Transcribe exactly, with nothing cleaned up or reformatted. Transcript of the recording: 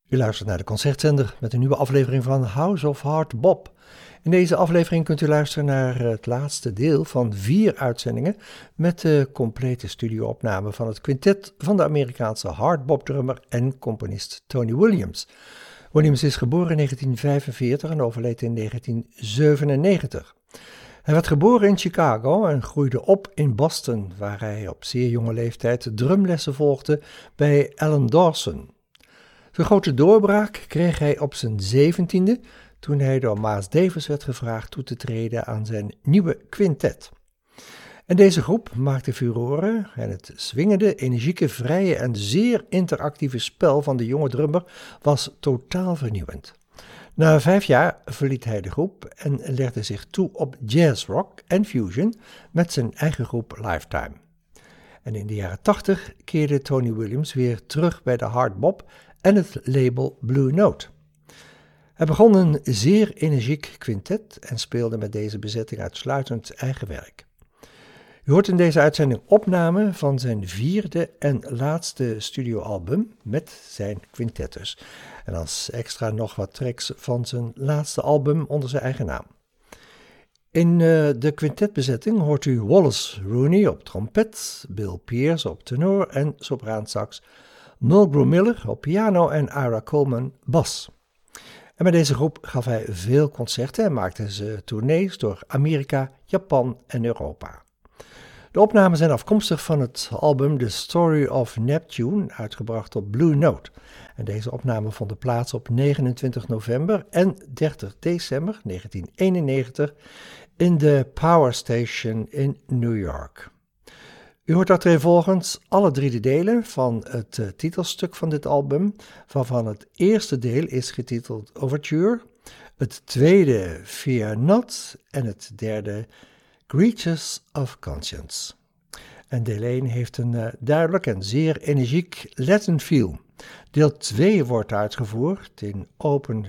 U luistert naar de Concertzender met een nieuwe aflevering van House of Hard Bop. In deze aflevering kunt u luisteren naar het laatste deel van vier uitzendingen met de complete studioopname van het quintet van de Amerikaanse hardbop-drummer en componist Tony Williams. Williams is geboren in negentien vijfenveertig en overleed in negentien zevenennegentig. Hij werd geboren in Chicago en groeide op in Boston, waar hij op zeer jonge leeftijd drumlessen volgde bij Alan Dawson. Zijn grote doorbraak kreeg hij op zijn zeventiende, toen hij door Miles Davis werd gevraagd toe te treden aan zijn nieuwe quintet. En deze groep maakte furoren en het swingende, energieke, vrije en zeer interactieve spel van de jonge drummer was totaal vernieuwend. Na vijf jaar verliet hij de groep en legde zich toe op jazzrock en fusion met zijn eigen groep Lifetime. En in de jaren tachtig keerde Tony Williams weer terug bij de hardbop en het label Blue Note. Hij begon een zeer energiek quintet en speelde met deze bezetting uitsluitend eigen werk. U hoort in deze uitzending opname van zijn vierde en laatste studioalbum met zijn quintettes. En als extra nog wat tracks van zijn laatste album onder zijn eigen naam. In uh, de quintetbezetting hoort u Wallace Rooney op trompet, Bill Pierce op tenor en sopraansax, Mulgrew Miller op piano en Ira Coleman bas. En met deze groep gaf hij veel concerten en maakte ze tournees door Amerika, Japan en Europa. De opnamen zijn afkomstig van het album The Story of Neptune, uitgebracht op Blue Note. En deze opnamen vonden plaats op negenentwintig november en dertig december negentien eenennegentig in de Power Station in New York. U hoort achtereenvolgens alle drie de delen van het uh, titelstuk van dit album, waarvan het eerste deel is getiteld Overture, het tweede Fear Not en het derde Creatures of Conscience. En deel één heeft een uh, duidelijk en zeer energiek Latin feel. Deel twee wordt uitgevoerd in open